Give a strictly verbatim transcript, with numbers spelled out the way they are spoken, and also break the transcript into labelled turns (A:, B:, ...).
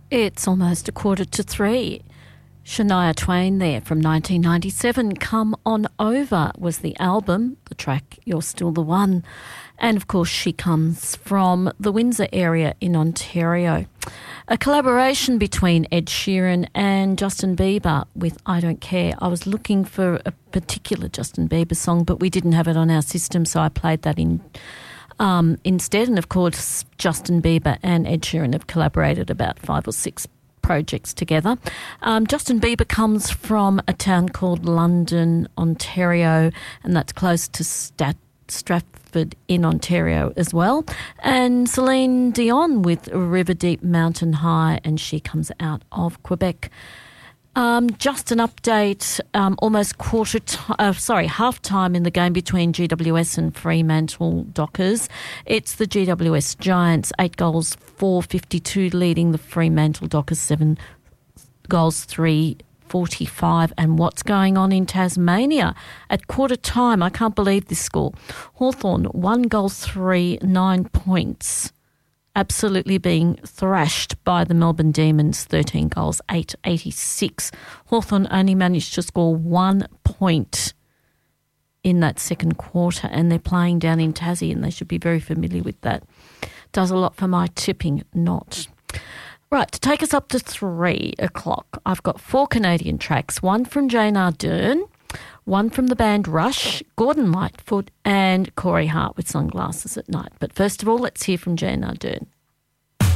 A: It's almost a quarter to three. Shania Twain there from nineteen ninety-seven. Come On Over was the album, the track You're Still the One. And, of course, she comes from the Windsor area in Ontario. A collaboration between Ed Sheeran and Justin Bieber with I Don't Care. I was looking for a particular Justin Bieber song, but we didn't have it on our system, so I played that in um, instead. And, of course, Justin Bieber and Ed Sheeran have collaborated about five or six projects together. Um, Justin Bieber comes from a town called London, Ontario, and that's close to Stat- Stratford in Ontario as well. And Celine Dion with River Deep Mountain High, and she comes out of Quebec. Um, just an update, um, almost quarter time, uh, sorry, half time in the game between G W S and Fremantle Dockers. It's the G W S Giants, eight goals, four fifty-two, leading the Fremantle Dockers, seven goals, three forty-five. And what's going on in Tasmania at quarter time? I can't believe this score. Hawthorn, one goal, three, nine points. Absolutely being thrashed by the Melbourne Demons, thirteen goals, eight eighty-six. Hawthorn only managed to score one point in that second quarter, and they're playing down in Tassie, and they should be very familiar with that. Does a lot for my tipping, not. Right, to take us up to three o'clock, I've got four Canadian tracks, one from Jane Ardern, one from the band Rush, Gordon Lightfoot and Corey Hart with Sunglasses at Night. But first of all, let's hear from Jane Ardern.